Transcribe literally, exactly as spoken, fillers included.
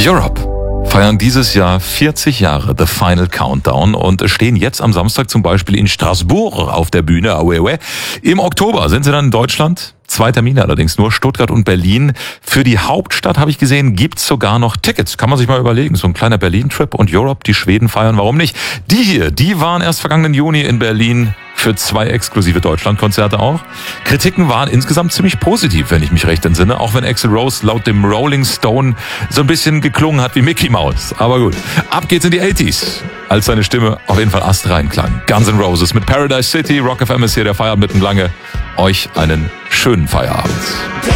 Europe feiern dieses Jahr vierzig Jahre The Final Countdown und stehen jetzt am Samstag zum Beispiel in Straßburg auf der Bühne. Im Oktober sind sie dann in Deutschland. Zwei Termine allerdings nur, Stuttgart und Berlin. Für die Hauptstadt, habe ich gesehen, gibt's sogar noch Tickets. Kann man sich mal überlegen. So ein kleiner Berlin-Trip und Europe, die Schweden feiern, warum nicht? Die hier, die waren erst vergangenen Juni in Berlin für zwei exklusive Deutschlandkonzerte auch. Kritiken waren insgesamt ziemlich positiv, wenn ich mich recht entsinne, auch wenn Axl Rose laut dem Rolling Stone so ein bisschen geklungen hat wie Mickey Mouse. Aber gut, ab geht's in die achtziger, als seine Stimme auf jeden Fall astrein klang. Guns N' Roses mit Paradise City, Rock F M ist hier der Feierabend mitten lange. Euch einen schönen Feierabend.